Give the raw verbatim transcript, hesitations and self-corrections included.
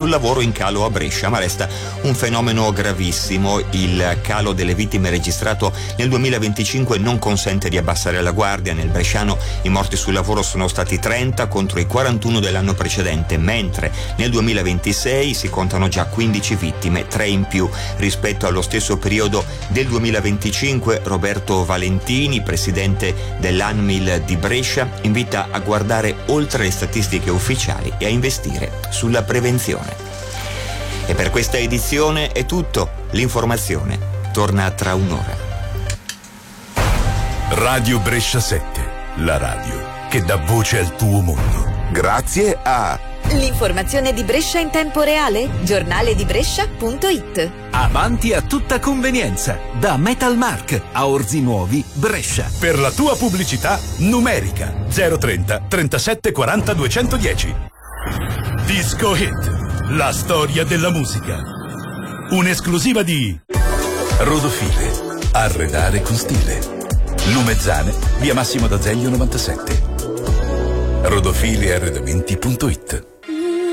sul lavoro in calo a Brescia, ma resta un fenomeno gravissimo. Il calo delle vittime registrato nel duemilaventicinque non consente di abbassare la guardia. Nel bresciano i morti sul lavoro sono stati trenta contro i quarantuno dell'anno precedente, mentre nel duemilaventisei si contano già quindici vittime, tre in più rispetto allo stesso periodo del duemilaventicinque. Roberto Valentini, presidente dell'Anmil di Brescia, invita a guardare oltre le statistiche ufficiali e a investire sulla prevenzione. E per questa edizione è tutto. L'informazione torna tra un'ora. Radio Brescia sette, la radio che dà voce al tuo mondo. Grazie a l'informazione di Brescia in tempo reale, giornale di Brescia punto it. Avanti a tutta convenienza, da Metalmark a Orzi Nuovi, Brescia. Per la tua pubblicità numerica zero trenta trentasette quaranta duecentodieci. Disco Hit, la storia della musica. Un'esclusiva di Rodofile, arredare con stile. Lumezzane, via Massimo d'Azeglio novantasette. rodofile arredamenti punto it.